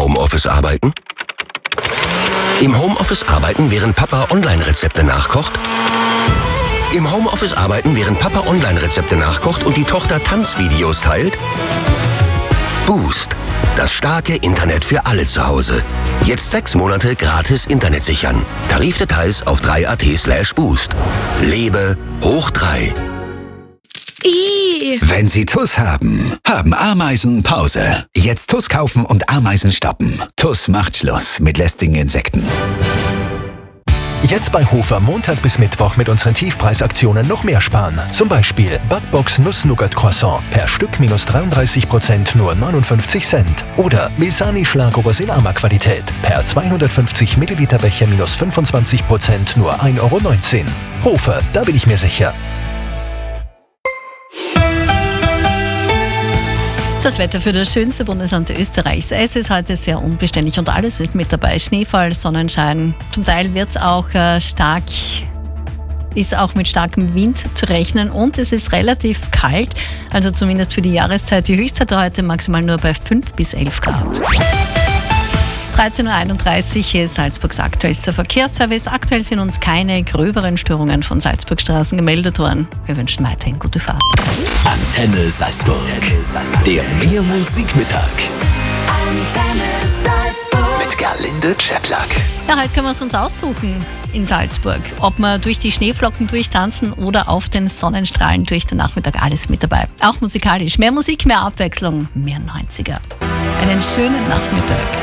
Homeoffice arbeiten? Im Homeoffice arbeiten, während Papa Online-Rezepte nachkocht? Im Homeoffice arbeiten, während Papa Online-Rezepte nachkocht und die Tochter Tanzvideos teilt? Boost. Das starke Internet für alle zu Hause. Jetzt 6 Monate gratis Internet sichern. Tarifdetails auf 3at/boost. Lebe hoch 3. Wenn Sie TUS haben Ameisen Pause. Jetzt TUS kaufen und Ameisen stoppen. TUS macht Schluss mit lästigen Insekten. Jetzt bei Hofer Montag bis Mittwoch mit unseren Tiefpreisaktionen noch mehr sparen. Zum Beispiel Backbox Nuss-Nougat-Croissant per Stück minus 33%, nur 59 Cent. Oder Mesani Schlagobers in Ama-Qualität per 250 Milliliter Becher minus 25%, nur 1,19 Euro. Hofer, da bin ich mir sicher. Das Wetter für das schönste Bundesland Österreichs. Es ist heute sehr unbeständig und alles ist mit dabei. Schneefall, Sonnenschein. Zum Teil wird es auch ist auch mit starkem Wind zu rechnen und es ist relativ kalt, also zumindest für die Jahreszeit. Die Höchstzeit heute maximal nur bei 5 bis 11 Grad. 13.31 Uhr hier ist Salzburgs aktuellster Verkehrsservice. Aktuell sind uns keine gröberen Störungen von Salzburgstraßen gemeldet worden. Wir wünschen weiterhin gute Fahrt. Antenne Salzburg. Der Mehr-Musik-Mittag. Antenne Salzburg. Mit Gerlinde Czeplak. Ja, heute können wir es uns aussuchen in Salzburg. Ob wir durch die Schneeflocken durchtanzen oder auf den Sonnenstrahlen durch den Nachmittag, alles mit dabei. Auch musikalisch. Mehr Musik, mehr Abwechslung, mehr 90er. Einen schönen Nachmittag.